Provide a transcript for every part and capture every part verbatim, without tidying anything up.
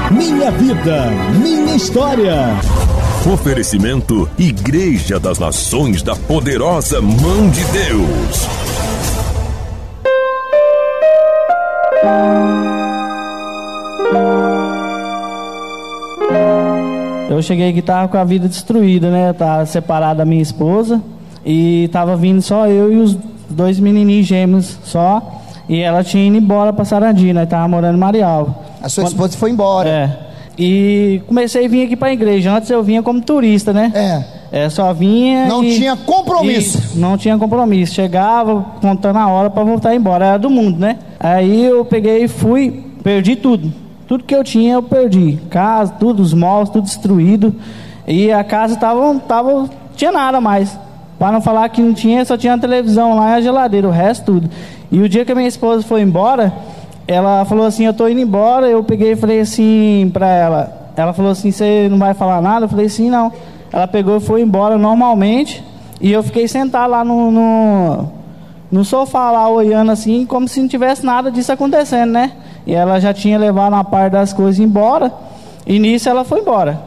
Minha vida, minha história. Oferecimento Igreja das Nações da Poderosa Mão de Deus. Eu cheguei aqui, tava com a vida destruída, né? Eu tava separado da minha esposa e tava vindo só eu e os dois menininhos gêmeos só. E ela tinha ido embora pra Sarandi, né? Tava morando em Marialva. A sua Quando... esposa foi embora. É. E comecei a vir aqui pra igreja. Antes eu vinha como turista, né? É. É, só vinha. Não e... tinha compromisso. E não tinha compromisso. Chegava contando a hora pra voltar embora. Era do mundo, né? Aí eu peguei e fui, perdi tudo. Tudo que eu tinha eu perdi. Casa, tudo, os móveis, tudo destruído. E a casa tava, tava, tinha nada mais. Para não falar que não tinha, só tinha a televisão lá e a geladeira, o resto tudo. E o dia que a minha esposa foi embora, ela falou assim, eu tô indo embora. Eu peguei e falei assim pra ela. Ela falou assim, você não vai falar nada? Eu falei assim, não. Ela pegou e foi embora normalmente. E eu fiquei sentado lá no, no, no sofá lá, olhando assim, como se não tivesse nada disso acontecendo, né? E ela já tinha levado uma parte das coisas embora. E nisso ela foi embora.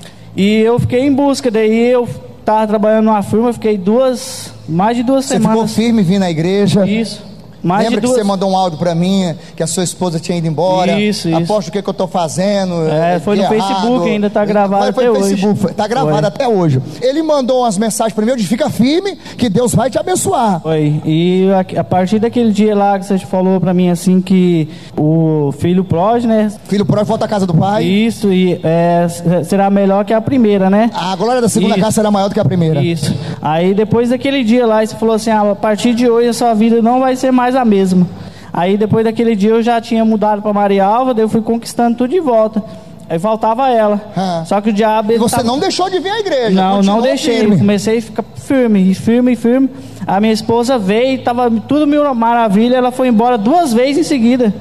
E eu fiquei em busca. Daí eu estava trabalhando numa firma. Fiquei duas, mais de duas você semanas. Você ficou firme vindo à igreja? Isso. Mais Lembra de duas... que você mandou um áudio pra mim, que a sua esposa tinha ido embora? Isso, isso. Aposto o que, que eu tô fazendo. É, foi no errado. Facebook, ainda tá gravado foi, até foi no hoje. Facebook, tá gravado foi. até hoje. Ele mandou umas mensagens pra mim, de fica firme, que Deus vai te abençoar. Foi, e a, a partir daquele dia lá que você falou pra mim assim, que o filho pródigo, né? Filho pródigo volta à casa do pai. Isso, e é, será melhor que a primeira, né? A glória da segunda isso. casa será maior do que a primeira. Isso. Aí depois daquele dia lá, você falou assim, ah, a partir de hoje a sua vida não vai ser mais a mesma. Aí depois daquele dia eu já tinha mudado para Marialva, daí eu fui conquistando tudo de volta. Aí faltava ela. Ah. Só que o diabo... E você tava... não deixou de vir à igreja? Não, não deixei. Firme. Comecei a ficar firme, firme, firme. A minha esposa veio, tava tudo mil maravilha, ela foi embora duas vezes em seguida.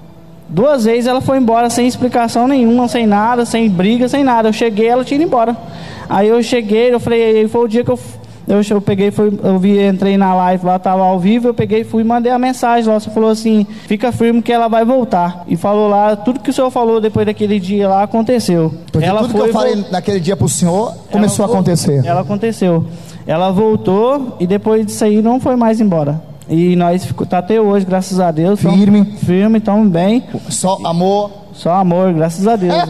Duas vezes ela foi embora sem explicação nenhuma, sem nada, sem briga, sem nada. Eu cheguei, ela tinha ido embora. Aí eu cheguei, eu falei, foi o dia que eu... Eu, eu peguei, fui, eu vi, entrei na live lá, tava ao vivo, eu peguei, fui e mandei a mensagem lá, você falou assim, fica firme que ela vai voltar. E falou lá, tudo que o senhor falou depois daquele dia lá, aconteceu. Porque ela tudo foi, que eu falei voltou, naquele dia pro senhor, começou ela, a acontecer. Ela aconteceu. Ela voltou e depois disso aí não foi mais embora. E nós ficou, tá até hoje, graças a Deus. Firme. Tamo, firme, estamos bem. Só amor. Só amor, graças a Deus.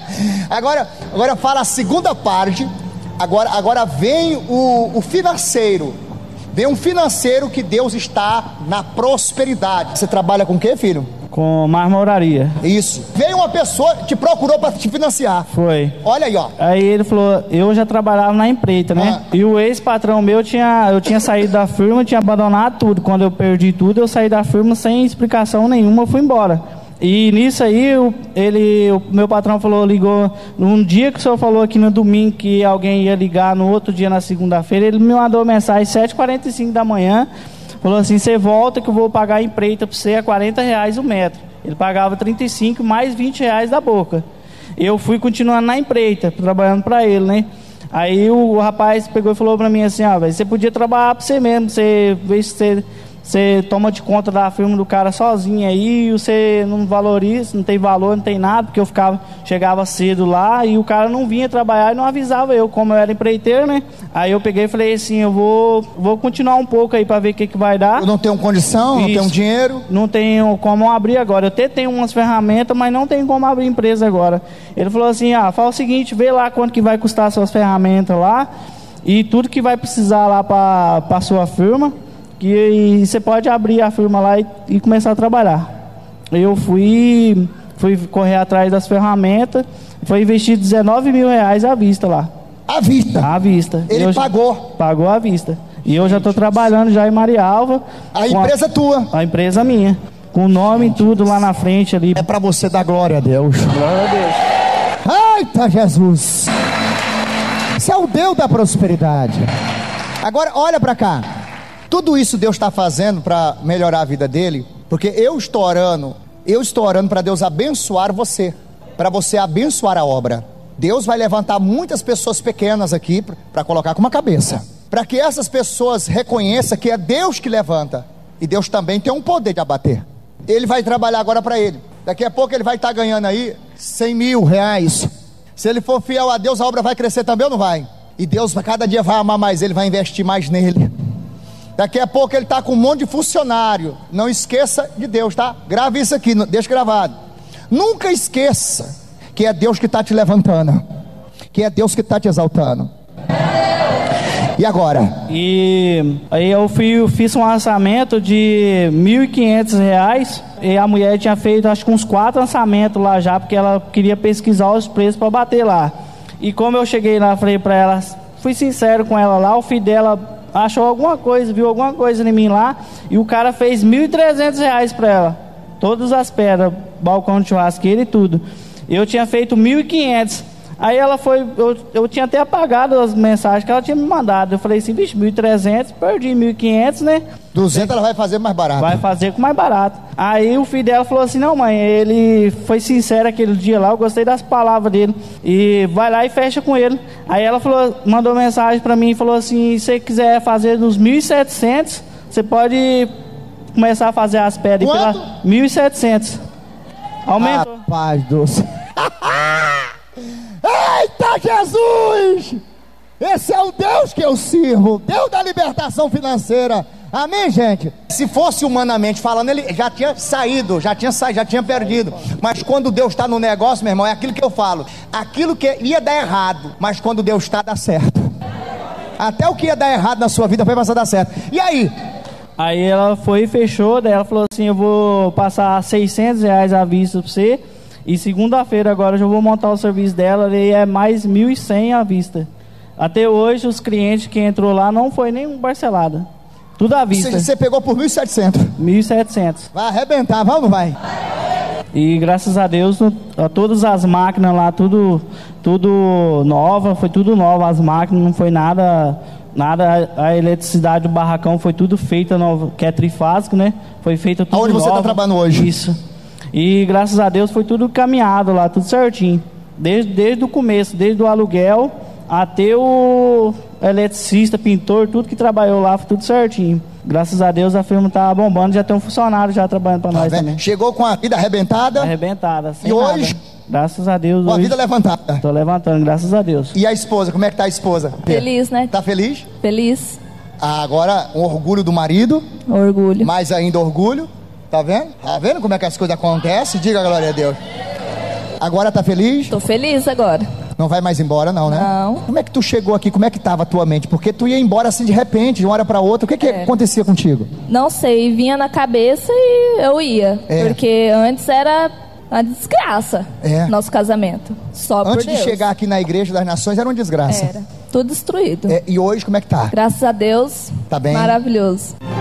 agora, agora fala a segunda parte. Agora, agora vem o, o financeiro. Vem um financeiro que Deus está na prosperidade. Você trabalha com o quê, filho? Com marmoraria. Isso. Veio uma pessoa que te procurou para te financiar. Foi. Olha aí, ó. Aí ele falou, eu já trabalhava na empreita, né? Ah. E o ex-patrão meu, tinha, eu tinha saído da firma, tinha abandonado tudo. Quando eu perdi tudo, eu saí da firma sem explicação nenhuma, eu fui embora. E nisso aí, ele, o meu patrão falou, ligou, num dia que o senhor falou aqui no domingo que alguém ia ligar, no outro dia, na segunda-feira, ele me mandou mensagem às sete e quarenta e cinco da manhã, falou assim, você volta que eu vou pagar a empreita para você a quarenta reais o metro. Ele pagava trinta e cinco mais vinte reais da boca. Eu fui continuando na empreita, trabalhando para ele, né? Aí o, o rapaz pegou e falou para mim assim, ah, véio, você podia trabalhar para você mesmo, você vê se você... Você toma de conta da firma do cara sozinho aí, você não valoriza, não tem valor, não tem nada, porque eu ficava, chegava cedo lá e o cara não vinha trabalhar e não avisava eu, como eu era empreiteiro, né? Aí eu peguei e falei assim, eu vou, vou continuar um pouco aí para ver o que, que vai dar. Eu não tenho condição, Isso. não tenho dinheiro? Não tenho como abrir agora, eu até tenho umas ferramentas, mas não tenho como abrir empresa agora. Ele falou assim, ah, fala o seguinte, vê lá quanto que vai custar suas ferramentas lá e tudo que vai precisar lá para a sua firma, que você pode abrir a firma lá e, e começar a trabalhar. Eu fui, fui correr atrás das ferramentas, foi investir dezenove mil reais à vista lá. À vista? À vista. Ele eu, pagou? Pagou à vista. E eu já estou trabalhando já em Marialva. A empresa a, tua? A empresa minha. Com o nome e tudo lá na frente ali. É para você dar glória a Deus. Glória a Deus. Eita Jesus! Você é o Deus da prosperidade. Agora olha para cá. Tudo isso Deus está fazendo para melhorar a vida dele, porque eu estou orando, eu estou orando para Deus abençoar você, para você abençoar a obra. Deus vai levantar muitas pessoas pequenas aqui para colocar com uma cabeça, para que essas pessoas reconheçam que é Deus que levanta, e Deus também tem um poder de abater. Ele vai trabalhar agora para ele. Daqui a pouco ele vai estar ganhando aí cem mil reais. Se ele for fiel a Deus, a obra vai crescer também ou não vai? E Deus cada dia vai amar mais ele, vai investir mais nele. Daqui a pouco ele está com um monte de funcionário. Não esqueça de Deus, tá? Grave isso aqui, deixa gravado. Nunca esqueça que é Deus que está te levantando, que é Deus que está te exaltando. E agora? E aí eu fui, fiz um lançamento de mil e quinhentos reais. E a mulher tinha feito acho que uns quatro lançamentos lá já, porque ela queria pesquisar os preços para bater lá. E como eu cheguei lá, falei para ela, fui sincero com ela lá, o filho dela achou alguma coisa, viu alguma coisa em mim lá, e o cara fez mil e trezentos reais para ela. Todas as pedras, balcão de churrasqueira e tudo. Eu tinha feito mil e quinhentos. Aí ela foi, eu, eu tinha até apagado as mensagens que ela tinha me mandado. Eu falei assim, bicho, mil e trezentos, perdi mil e quinhentos, né? duzentos ela vai fazer mais barato. Vai fazer com mais barato. Aí o filho dela falou assim, não mãe, ele foi sincero aquele dia lá, eu gostei das palavras dele. E vai lá e fecha com ele. Aí ela falou, mandou mensagem pra mim e falou assim, se você quiser fazer nos mil e setecentos, você pode começar a fazer as pedras. Quanto? Pela mil e setecentos. Aumentou. Rapaz do céu. Eita Jesus! Esse é o Deus que eu sirvo, Deus da libertação financeira. Amém, gente? Se fosse humanamente falando, ele já tinha saído, já tinha saído, já tinha perdido. Mas quando Deus está no negócio, meu irmão, é aquilo que eu falo. Aquilo que ia dar errado, mas quando Deus está, dá certo. Até o que ia dar errado na sua vida vai passar a dar certo. E aí? Aí ela foi e fechou, daí ela falou assim, eu vou passar seiscentos reais à vista pra você. E segunda-feira agora eu já vou montar o serviço dela e é mais mil e cem à vista. Até hoje os clientes que entrou lá não foi nenhum parcelado. Tudo à vista. Você, você pegou por mil e setecentos. mil e setecentos. Vai arrebentar, vai ou não vai? E graças a Deus, todas as máquinas lá, tudo, tudo nova, foi tudo nova. As máquinas não foi nada, nada, a eletricidade do barracão foi tudo feita nova, que é trifásico, né? Foi feita tudo Aonde você está trabalhando hoje? Isso. E graças a Deus foi tudo caminhado lá, tudo certinho. Desde, desde o começo, desde o aluguel até o eletricista, pintor, tudo que trabalhou lá, foi tudo certinho. Graças a Deus a firma tá bombando, já tem um funcionário já trabalhando para tá nós vendo? também. Chegou com a vida arrebentada. Arrebentada, sem E nada. hoje? Graças a Deus. Com a hoje, vida levantada. tô levantando, graças a Deus. E a esposa, como é que tá a esposa? Feliz, né? Tá feliz? Feliz. Ah, agora um orgulho do marido. Orgulho. Mais ainda orgulho. Tá vendo? Tá vendo como é que as coisas acontecem? Diga glória a Deus. Agora tá feliz? Tô feliz agora. Não vai mais embora não, né? Não. Como é que tu chegou aqui? Como é que tava a tua mente? Porque tu ia embora assim de repente, de uma hora pra outra. O que que É. acontecia contigo? Não sei, vinha na cabeça e eu ia. É. Porque antes era uma desgraça. É. Nosso casamento. Só por Antes de Deus. chegar aqui na Igreja das Nações era uma desgraça. Era. Tudo destruído. É, e hoje como é que tá? Graças a Deus. Tá bem? Maravilhoso.